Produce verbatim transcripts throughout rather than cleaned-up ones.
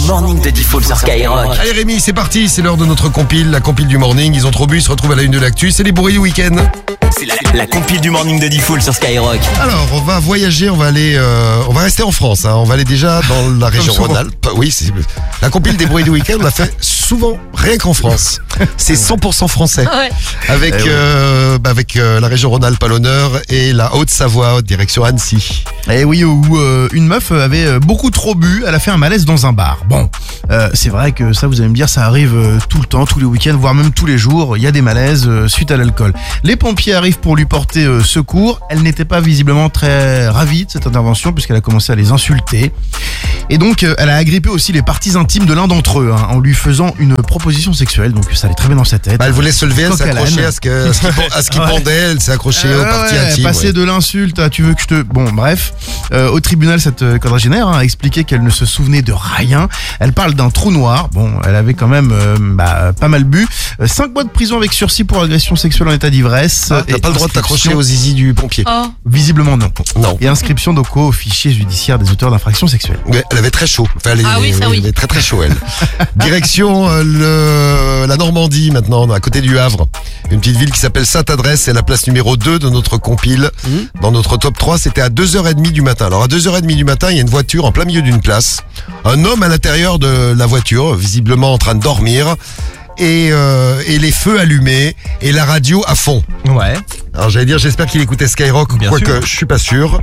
morning de Diffoul sur Skyrock. Allez Rémi, c'est parti, c'est l'heure de notre compile, la compile du morning. Ils ont trop bu, ils se retrouvent à la une de l'actu, c'est les bourrés du week-end. C'est la, la compile du morning de Diffoul sur Skyrock. Alors, on va voyager, on va aller, euh, on va rester en France. Hein. On va aller déjà dans la région Rhône-Alpes. Oui, c'est la compile des bruits du week-end. On l'a fait souvent, rien qu'en France. C'est cent pour cent français. Ouais. Avec, Eh euh, bah avec euh, la région Rhône-Alpes à l'honneur et la Haute-Savoie, direction Annecy. Et oui, où euh, une meuf avait beaucoup trop bu, elle a fait un malaise dans un bar. Bon, euh, c'est vrai que ça, vous allez me dire, ça arrive euh, tout le temps, tous les week-ends, voire même tous les jours. Il y a des malaises euh, suite à l'alcool. Les pompiers arrivent pour lui porter euh, secours. Elle n'était pas visiblement très ravie de cette intervention puisqu'elle a commencé à les insulter. Et donc, euh, elle a agrippé aussi les parties intimes de l'un d'entre eux hein, en lui faisant une proposition sexuelle. Donc, ça allait très bien dans sa tête. Bah, elle voulait se lever, elle s'est Coq à accrochée l'âne. à ce, que, à ce qui, à ce qui Ouais. pendait, elle s'est accrochée Euh, aux parties ouais, intimes. passer ouais. de l'insulte à tu veux que je te... Bon, bref. Euh, au tribunal, cette euh, quadragénaire hein, a expliqué qu'elle ne se souvenait de rien. Elle parle d'un trou noir. Bon, elle avait quand même euh, bah, pas mal bu. Euh, cinq mois de prison avec sursis pour agression sexuelle en état d'ivresse. Ah, t'as Et pas le droit de t'accrocher inscription- aux zizi du pompier. Oh. Visiblement non. Non. Et inscription donc au fichier judiciaire des auteurs d'infractions sexuelles. Ouais, elle avait très chaud. Enfin, elle, Ah oui, ça elle oui. avait très très chaud elle. Direction euh, le, la Normandie maintenant, à côté du Havre. Une petite ville qui s'appelle Sainte-Adresse, c'est la place numéro deux de notre compile. Dans notre top trois, c'était à deux heures trente du matin. Alors à deux heures trente du matin, il y a une voiture en plein milieu d'une place. Un homme à l'intérieur de la voiture, visiblement en train de dormir. Et, euh, et les feux allumés et la radio à fond. Ouais. Alors j'allais dire, j'espère qu'il écoutait Skyrock, Bien quoique sûr. je suis pas sûr.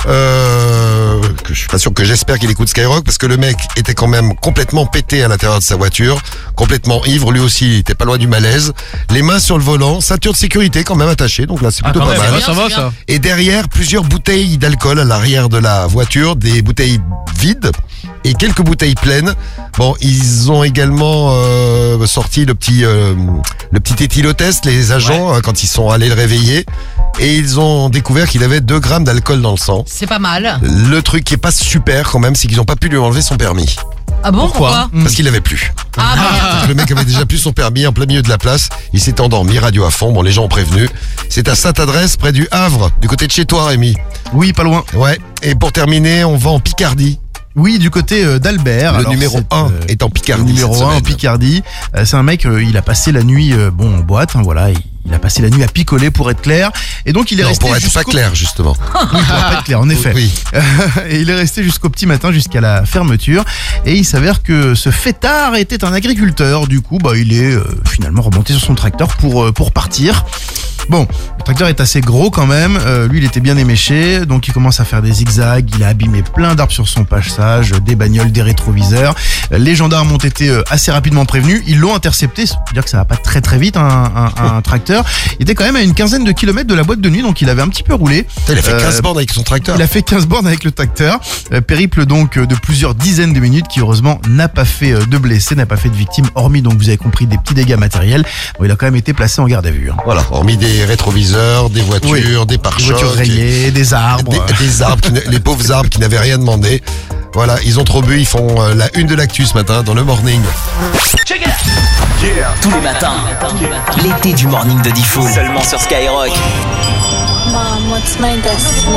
Euh, que je suis pas sûr que j'espère qu'il écoute Skyrock parce que le mec était quand même complètement pété à l'intérieur de sa voiture, complètement ivre, lui aussi il était pas loin du malaise. Les mains sur le volant, ceinture de sécurité quand même attachée, donc là c'est plutôt quand pas même, mal. bien, ça va c'est ça. Et derrière, plusieurs bouteilles d'alcool à l'arrière de la voiture, des bouteilles vides et quelques bouteilles pleines. Bon, ils ont également euh, sorti le petit euh, le petit éthylotest, les agents, euh, quand ils sont allés le réveiller. Et ils ont découvert qu'il avait deux grammes d'alcool dans le sang. C'est pas mal. Le truc qui est pas super quand même, c'est qu'ils n'ont pas pu lui enlever son permis. Ah bon, Pourquoi pourquoi, Parce qu'il l'avait plus. Ah merde. Le mec avait déjà plus son permis en plein milieu de la place. Il s'était endormi, radio à fond. Bon, les gens ont prévenu. C'est à Sainte-Adresse, près du Havre, du côté de chez toi, Rémi. Oui, pas loin. Ouais. Et pour terminer, on va en Picardie. Oui, du côté euh, d'Albert. Le Alors, numéro c'est, un euh, est en Picardie. Le numéro cette un en semaine. Picardie. Euh, c'est un mec, euh, il a passé la nuit euh, bon en boîte, hein, voilà, il, il a passé la nuit à picoler pour être clair. Et donc il est Non, resté pour être jusqu'au... pas clair, justement. Oui, pour pas être clair, en effet. Oui. Et il est resté jusqu'au petit matin, jusqu'à la fermeture. Et il s'avère que ce fêtard était un agriculteur. Du coup, bah, il est euh, finalement remonté sur son tracteur pour, euh, pour partir. Bon, le tracteur est assez gros quand même. Euh, lui, il était bien éméché. Donc, il commence à faire des zigzags. Il a abîmé plein d'arbres sur son passage, des bagnoles, des rétroviseurs. Euh, Les gendarmes ont été euh, assez rapidement prévenus. Ils l'ont intercepté. Ça veut dire que ça va pas très très vite, un, un, un tracteur. Il était quand même à une quinzaine de kilomètres de la boîte de nuit. Donc, il avait un petit peu roulé. Putain, il a fait Euh, quinze bornes avec son tracteur. Il a fait quinze bornes avec le tracteur. Euh, périple donc euh, de plusieurs dizaines de minutes qui heureusement n'a pas fait euh, de blessés, n'a pas fait de victimes, hormis donc vous avez compris des petits dégâts matériels. Bon, il a quand même été placé en garde à vue. Hein. Voilà, hormis des rétroviseurs, des voitures, Oui. des Des pare-chocs. voitures rayées, des arbres. Des, des arbres, qui ne- les pauvres arbres qui n'avaient rien demandé. Voilà, ils ont trop bu, ils font euh, la une de l'actu ce matin dans le morning. Tous les matins, l'été du morning de Diffoul. Seulement sur Skyrock. Mom, what's my destiny?